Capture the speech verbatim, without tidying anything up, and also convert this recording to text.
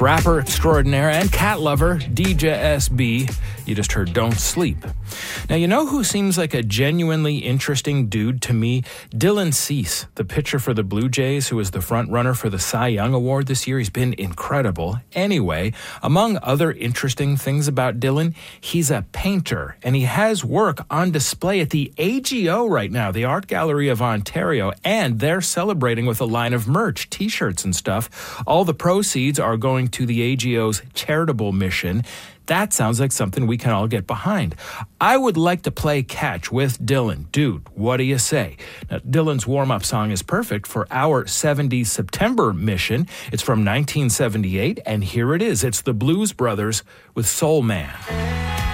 It's rapper extraordinaire and cat lover D J S B. You just heard Don't Sleep. Now, you know who seems like a genuinely interesting dude to me? Dylan Cease, the pitcher for the Blue Jays, who is the front runner for the Cy Young Award this year. He's been incredible. Anyway, among other interesting things about Dylan, he's a painter, and he has work on display at the A G O right now, the Art Gallery of Ontario, and they're celebrating with a line of merch, t-shirts and stuff. All the proceeds are going to the A G O's charitable mission. That sounds like something we can all get behind. I would like to play catch with Dylan. Dude, what do you say? Now, Dylan's warm-up song is perfect for our seventies September mission. It's from nineteen seventy-eight, and here it is. It's the Blues Brothers with Soul Man.